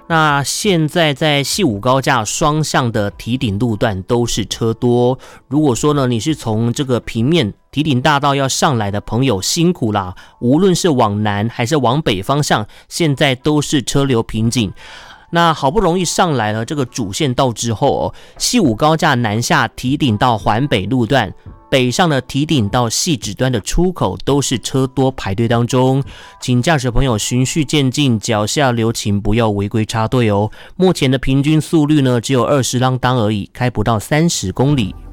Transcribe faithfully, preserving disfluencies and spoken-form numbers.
那现在在细武高架双向的堤顶路段都是车多，如果说呢你是从这个平面堤顶大道要上来的朋友辛苦啦，无论是往南还是往北方向，现在都是车流瓶颈。那好不容易上来了这个主线道之后哦，细武高架南下堤顶到环北路段，北上的堤顶到汐止端的出口都是车多排队当中，请驾驶朋友循序渐进，脚下留情，不要违规插队哦。目前的平均速率呢只有二十啷当而已，开不到三十公里。